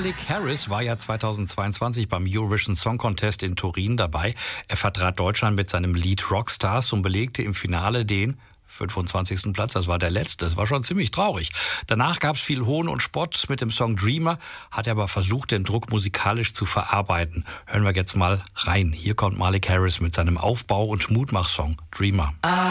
Malik Harris war ja 2022 beim Eurovision Song Contest in Turin dabei. Er vertrat Deutschland mit seinem Lied Rockstars und belegte im Finale den 25. Platz. Das war der letzte. Das war schon ziemlich traurig. Danach gab es viel Hohn und Spott mit dem Song Dreamer, hat er aber versucht, den Druck musikalisch zu verarbeiten. Hören wir jetzt mal rein. Hier kommt Malik Harris mit seinem Aufbau- und Mutmach-Song Dreamer.